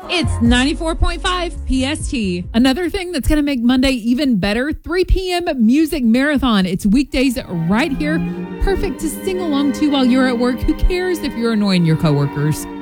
It's 94.5 PST. Another thing that's going to make Monday even better, 3 p.m. Music Marathon. It's weekdays right here. Perfect to sing along to while you're at work. Who cares if you're annoying your coworkers?